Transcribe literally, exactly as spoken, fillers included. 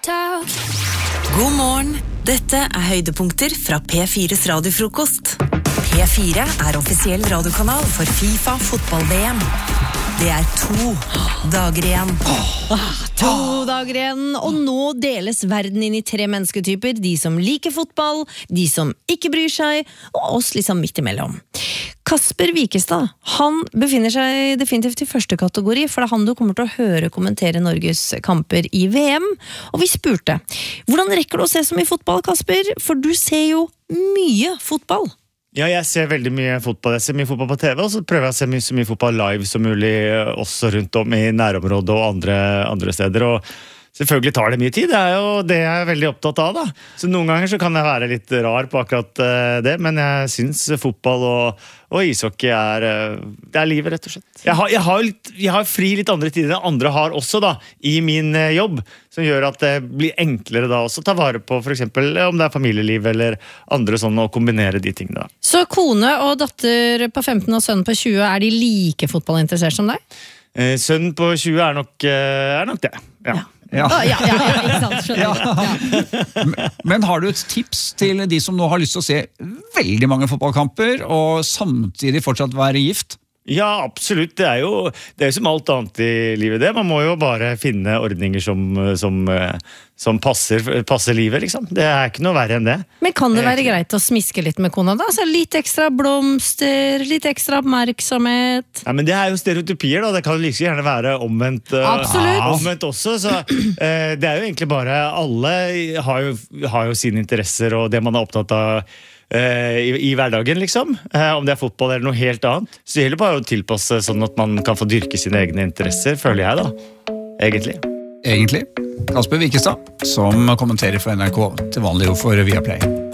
God morgen, dette er høydepunkter fra P fires radiofrokost. P fire er offisiell radiokanal for FIFA fotball-V M. Det er to dager igjen. Ah, to dager igjen, og nå deles verden inn i tre mennesketyper. De som liker fotball, de som ikke bryr seg, og oss liksom midt imellom. Kasper Wikestad, han befinner seg definitivt i første kategori, for det er han du kommer til å høre kommentere Norges kamper i V M. Og vi spurte, hvordan rekker du å se så mye fotball, Kasper? For du ser jo mye fotball. Ja, jeg ser veldig mye fotball. Jeg ser mye fotball på T V, og så prøver jeg å se mye, så mye fotball live som mulig, også rundt om i nærområdet og andre, andre steder. Og selvfølgelig tar det mye tid, det er jo det jeg er veldig opptatt av da. Så noen ganger så kan jeg være litt rar på akkurat det, men jeg synes fotball og, og ishockey er, det er livet rett og slett. Jeg har, jeg har, litt, jeg har fri litt andre tider enn andre har også da, i min jobb, som gjør at det blir enklere da også å ta vare på for eksempel om det er familieliv eller andre sånn, å kombinere de tingene da. Så kone og datter på femten og sønn på tjue, er de like fotballinteressert som deg? Eh, sønn på tjue er nok, er nok det, ja. Ja. Ja. Oh, ja, ja, ja, ikke sant, skjønner ja. Ja. Men har du et tips til de som nå har lyst til å se veldig mange fotballkamper og samtidig fortsatt være gift? Ja, absolutt. Det er jo det er jo som alt annet i livet det. Man må jo bare finne ordninger som, som, som passer, passer livet, liksom. Det er ikke noe verre enn det. Men kan det være greit å smiske litt med kona da? Så litt ekstra blomster, litt ekstra oppmerksomhet? Ja, men det er jo stereotypier da. Det kan jo like gjerne være omvendt, Absolutt. omvendt også. Så eh, det er jo egentlig bare, alle har jo, har jo sine interesser og det man er opptatt av I, i hverdagen liksom, om det er fotball eller noe helt annet. Så det gjelder bare å tilpasse sånn at man kan få dyrke sine egne interesser, føler jeg da, egentlig. Egentlig. Kasper Wikestad, som kommenterer for N R K til vanlig for Viaplay.